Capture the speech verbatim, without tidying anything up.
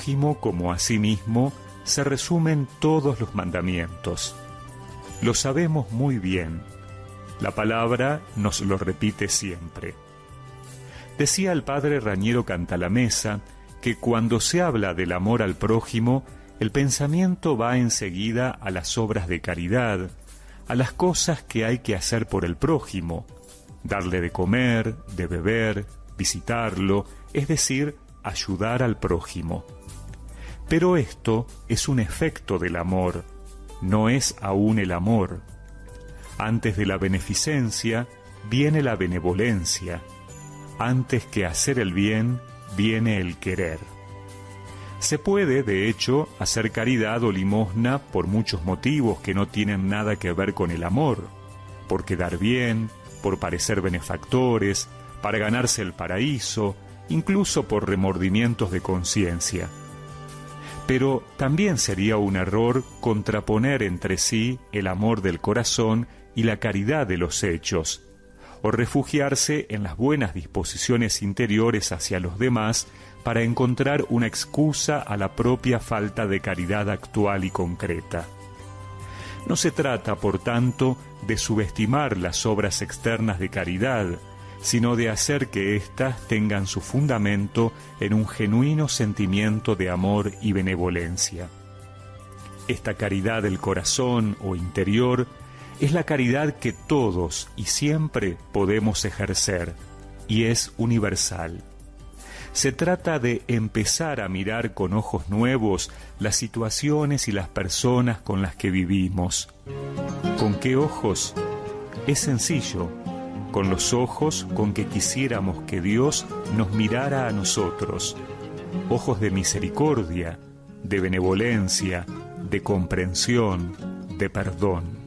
prójimo como a sí mismo se resumen todos los mandamientos. Lo sabemos muy bien. La palabra nos lo repite siempre. Decía el padre Rañero Cantalamessa que cuando se habla del amor al prójimo, el pensamiento va enseguida a las obras de caridad, a las cosas que hay que hacer por el prójimo, darle de comer, de beber, visitarlo, es decir, ayudar al prójimo. Pero esto es un efecto del amor, no es aún el amor. Antes de la beneficencia viene la benevolencia. Antes que hacer el bien, viene el querer. Se puede, de hecho, hacer caridad o limosna por muchos motivos que no tienen nada que ver con el amor. Por quedar bien, por parecer benefactores, para ganarse el paraíso, incluso por remordimientos de conciencia. Pero también sería un error contraponer entre sí el amor del corazón y la caridad de los hechos, o refugiarse en las buenas disposiciones interiores hacia los demás para encontrar una excusa a la propia falta de caridad actual y concreta. No se trata, por tanto, de subestimar las obras externas de caridad, sino de hacer que éstas tengan su fundamento en un genuino sentimiento de amor y benevolencia. Esta caridad del corazón o interior es la caridad que todos y siempre podemos ejercer, y es universal. Se trata de empezar a mirar con ojos nuevos las situaciones y las personas con las que vivimos. ¿Con qué ojos? Es sencillo, con los ojos con que quisiéramos que Dios nos mirara a nosotros, ojos de misericordia, de benevolencia, de comprensión, de perdón.